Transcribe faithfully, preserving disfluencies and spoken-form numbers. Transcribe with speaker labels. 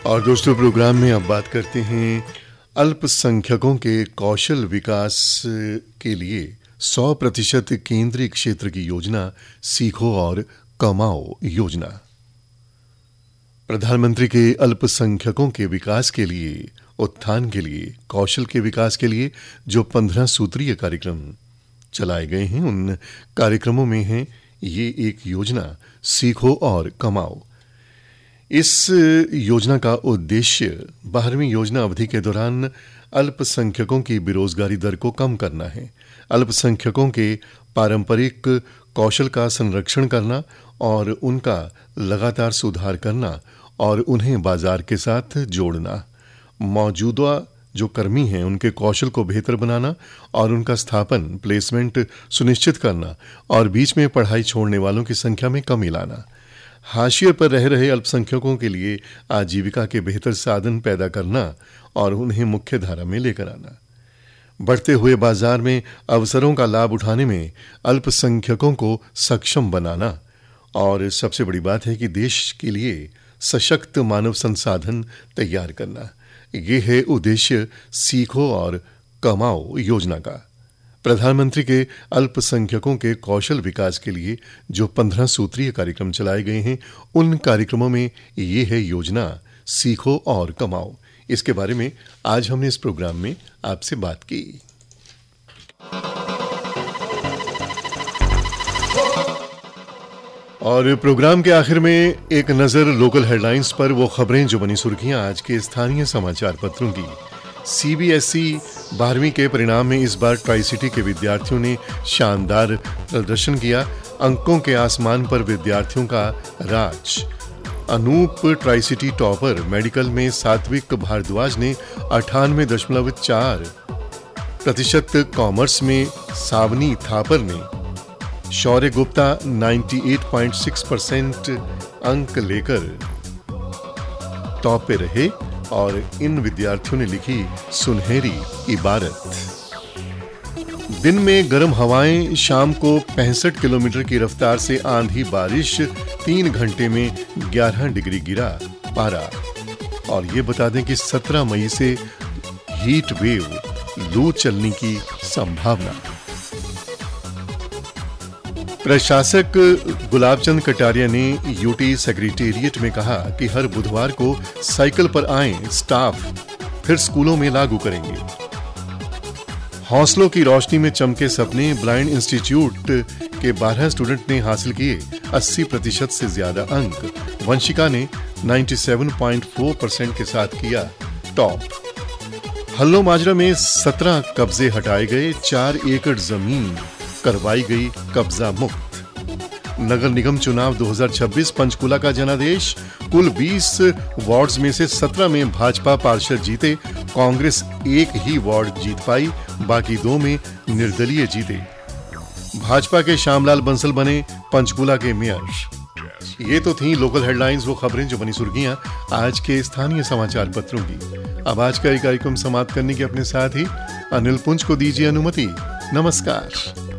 Speaker 1: और दोस्तों, प्रोग्राम में अब बात करते हैं अल्पसंख्यकों के कौशल विकास के लिए सौ प्रतिशत केंद्रीय क्षेत्र की योजना सीखो और कमाओ योजना। प्रधानमंत्री के अल्पसंख्यकों के विकास के लिए, उत्थान के लिए, कौशल के विकास के लिए जो पंद्रह सूत्रीय कार्यक्रम चलाए गए हैं, उन कार्यक्रमों में है ये एक योजना सीखो और कमाओ। इस योजना का उद्देश्य बारहवीं योजना अवधि के दौरान अल्पसंख्यकों की बेरोजगारी दर को कम करना है, अल्पसंख्यकों के पारंपरिक कौशल का संरक्षण करना और उनका लगातार सुधार करना और उन्हें बाजार के साथ जोड़ना, मौजूदा जो कर्मी हैं उनके कौशल को बेहतर बनाना और उनका स्थापन, प्लेसमेंट सुनिश्चित करना और बीच में पढ़ाई छोड़ने वालों की संख्या में कमी लाना, हाशिए पर रह रहे अल्पसंख्यकों के लिए आजीविका के बेहतर साधन पैदा करना और उन्हें मुख्य धारा में लेकर आना, बढ़ते हुए बाजार में अवसरों का लाभ उठाने में अल्पसंख्यकों को सक्षम बनाना और सबसे बड़ी बात है कि देश के लिए सशक्त मानव संसाधन तैयार करना। ये है उद्देश्य सीखो और कमाओ योजना का। प्रधानमंत्री के अल्पसंख्यकों के कौशल विकास के लिए जो पंद्रह सूत्रीय कार्यक्रम चलाए गए हैं, उन कार्यक्रमों में ये है योजना सीखो और कमाओ। इसके बारे में आज हमने इस प्रोग्राम में आपसे बात की। और प्रोग्राम के आखिर में एक नजर लोकल हेडलाइंस पर, वो खबरें जो बनी सुर्खियां आज के स्थानीय समाचार पत्रों की। सीबीएसई बारहवीं के परिणाम में इस बार ट्राई सिटी के विद्यार्थियों ने शानदार प्रदर्शन किया। अंकों के आसमान पर विद्यार्थियों का राज। Anoop tri city topper. Medical में सात्विक भारद्वाज ने अठानवे दशमलव चार प्रतिशत, कॉमर्स में सावनी थापर ने, शौर्य गुप्ता अट्ठानवे पॉइंट छह परसेंट अंक लेकर टॉप पे रहे और इन विद्यार्थियों ने लिखी सुनहरी इबारत। दिन में गर्म हवाएं, शाम को पैंसठ किलोमीटर की रफ्तार से आंधी बारिश, तीन घंटे में ग्यारह डिग्री गिरा पारा। और ये बता दें कि सत्रह मई से हीट वेव, लू चलने की संभावना। प्रशासक गुलाबचंद कटारिया ने यूटी सेक्रेटेरिएट में कहा कि हर बुधवार को साइकिल पर आएं स्टाफ, फिर स्कूलों में लागू करेंगे। हौसलों की रोशनी में चमके सपने। ब्लाइंड इंस्टीट्यूट के बारह स्टूडेंट ने हासिल किए अस्सी प्रतिशत से ज्यादा अंक। वंशिका ने सत्तानवे पॉइंट चार परसेंट के साथ किया टॉप। हल्लो माजरा में सत्रह कब्जे हटाए गए, चार एकड़ जमीन करवाई गई कब्जा मुक्त। नगर निगम चुनाव दो हज़ार छब्बीस पंचकुला का जनादेश। कुल बीस वार्ड्स में से सत्रह में भाजपा पार्षद जीते, कांग्रेस एक ही वार्ड जीत पाई, बाकी दो में निर्दलीय जीते। भाजपा के श्यामलाल बंसल बने पंचकुला के मेयर। ये तो थी लोकल हेडलाइंस, वो खबरें जो बनी सुर्खियां आज के स्थानीय समाचार पत्रों की। अब आज का ये कार्यक्रम समाप्त करने के अपने साथ ही अनिल पुंज को दीजिए अनुमति। नमस्कार।